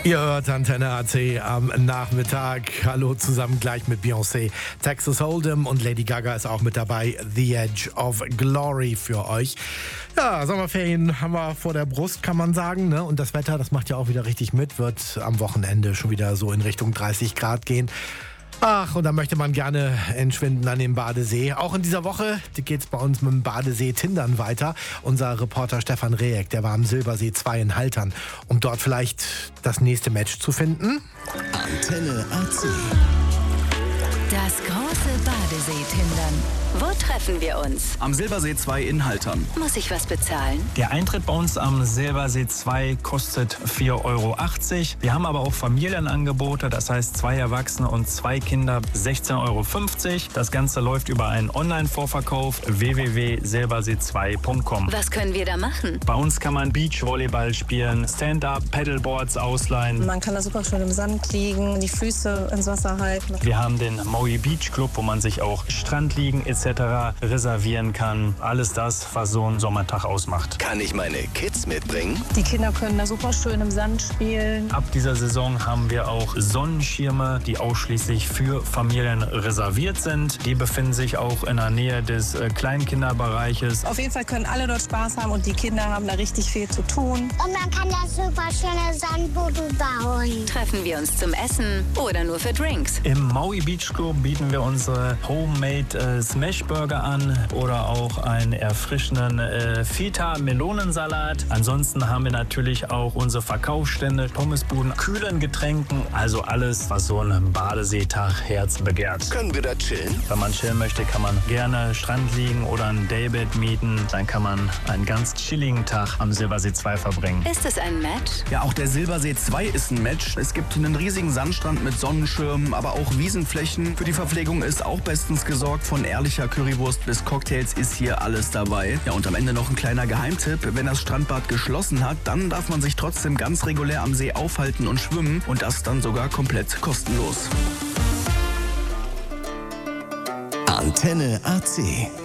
Ihr hört Antenne AC am Nachmittag. Hallo zusammen gleich mit Beyoncé, Texas Hold'em und Lady Gaga ist auch mit dabei. The Edge of Glory für euch. Ja, Sommerferien haben wir vor der Brust, kann man sagen. Ne? Und das Wetter, das macht ja auch wieder richtig mit. Wird am Wochenende schon wieder so in Richtung 30 Grad gehen. Ach, und da möchte man gerne entschwinden an dem Badesee. Auch in dieser Woche geht es bei uns mit dem Badesee-Tindern weiter. Unser Reporter Stefan Rehek, der war am Silbersee 2 in Haltern, um dort vielleicht das nächste Match zu finden. Antenne AC. Das große Badesee-Tindern. Wo treffen wir uns? Am Silbersee 2 in Haltern. Muss ich was bezahlen? Der Eintritt bei uns am Silbersee 2 kostet 4,80 Euro. Wir haben aber auch Familienangebote, das heißt 2 Erwachsene und 2 Kinder 16,50 Euro. Das Ganze läuft über einen Online-Vorverkauf www.silbersee2.com. Was können wir da machen? Bei uns kann man Beachvolleyball spielen, Stand-up, Paddleboards ausleihen. Man kann da super schön im Sand liegen, die Füße ins Wasser halten. Wir haben den Maui Beach Club, wo man sich auch Strandliegen etc. reservieren kann. Alles das, was so ein Sommertag ausmacht. Kann ich meine Kids mitbringen? Die Kinder können da super schön im Sand spielen. Ab dieser Saison haben wir auch Sonnenschirme, die ausschließlich für Familien reserviert sind. Die befinden sich auch in der Nähe des Kleinkinderbereiches. Auf jeden Fall können alle dort Spaß haben und die Kinder haben da richtig viel zu tun. Und man kann da super schöne Sandboote bauen. Treffen wir uns zum Essen oder nur für Drinks? Im Maui Beach Club bieten wir unsere Homemade Smashburger an oder auch einen erfrischenden Feta-Melonensalat. Ansonsten haben wir natürlich auch unsere Verkaufsstände, Pommesbuden, kühlen Getränken, also alles, was so ein Badeseetag Herz begehrt. Können wir da chillen? Wenn man chillen möchte, kann man gerne Strand liegen oder ein Daybed mieten. Dann kann man einen ganz chilligen Tag am Silbersee 2 verbringen. Ist es ein Match? Ja, auch der Silbersee 2 ist ein Match. Es gibt einen riesigen Sandstrand mit Sonnenschirmen, aber auch Wiesenflächen. Für die Verpflegung ist auch bestens gesorgt. Von ehrlicher Currywurst bis Cocktails ist hier alles dabei. Ja, und am Ende noch ein kleiner Geheimtipp. Wenn das Strandbad geschlossen hat, dann darf man sich trotzdem ganz regulär am See aufhalten und schwimmen. Und das dann sogar komplett kostenlos. Antenne AC.